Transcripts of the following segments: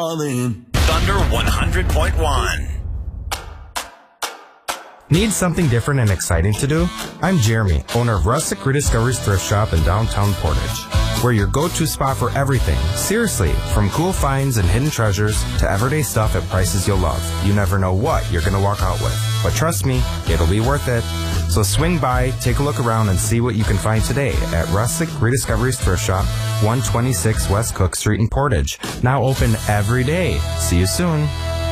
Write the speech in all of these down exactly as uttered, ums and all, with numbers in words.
I'm in. Thunder one hundred point one. Need something different and exciting to do? I'm Jeremy, owner of Rustic Rediscoveries Thrift Shop in downtown Portage. We're your go-to spot for everything. Seriously, from cool finds and hidden treasures to everyday stuff at prices you'll love. You never know what you're going to walk out with. But trust me, it'll be worth it. So swing by, take a look around, and see what you can find today at Rustic Rediscoveries Thrift Shop, one twenty-six West Cook Street in Portage. Now open every day. See you soon.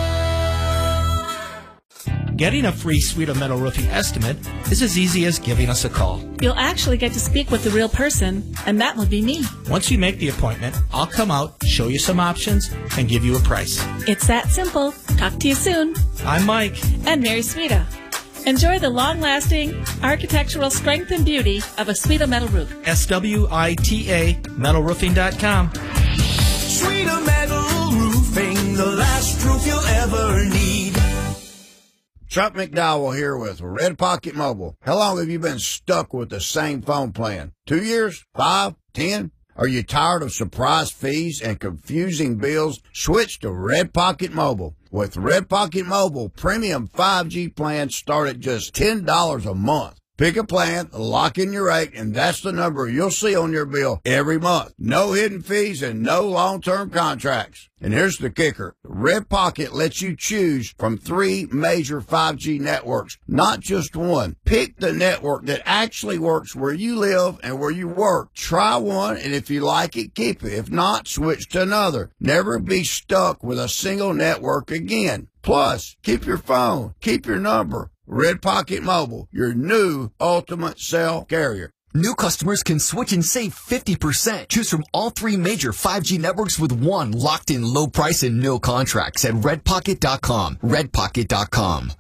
Getting a free Suite of Metal Roofing estimate is as easy as giving us a call. You'll actually get to speak with the real person, and that will be me. Once you make the appointment, I'll come out, show you some options, and give you a price. It's that simple. Talk to you soon. I'm Mike. And Mary Suita. Enjoy the long-lasting architectural strength and beauty of a Suita Metal Roof. S W I T A metal roofing dot com. Suita Metal Roofing, the last roof you'll ever need. Chuck McDowell here with Red Pocket Mobile. How long have you been stuck with the same phone plan? Two years? Five? Ten? Are you tired of surprise fees and confusing bills? Switch to Red Pocket Mobile. With Red Pocket Mobile, premium five G plans start at just ten dollars a month. Pick a plan, lock in your rate, and that's the number you'll see on your bill every month. No hidden fees and no long-term contracts. And here's the kicker. Red Pocket lets you choose from three major five G networks, not just one. Pick the network that actually works where you live and where you work. Try one, and if you like it, keep it. If not, switch to another. Never be stuck with a single network again. Plus, keep your phone, keep your number. Red Pocket Mobile, your new ultimate cell carrier. New customers can switch and save fifty percent. Choose from all three major five G networks with one locked-in low price and no contracts at red pocket dot com. red pocket dot com.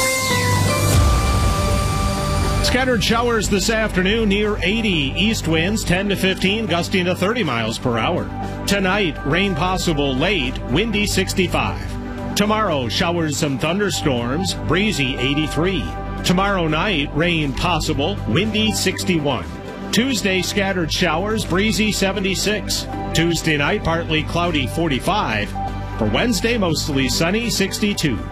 Scattered showers this afternoon near eighty. East winds ten to fifteen, gusting to thirty miles per hour. Tonight, rain possible late, windy sixty-five. Tomorrow, showers, some thunderstorms, breezy eighty-three. Tomorrow night, rain possible, windy sixty-one. Tuesday, scattered showers, breezy seventy-six. Tuesday night, partly cloudy forty-five. For Wednesday, mostly sunny sixty-two.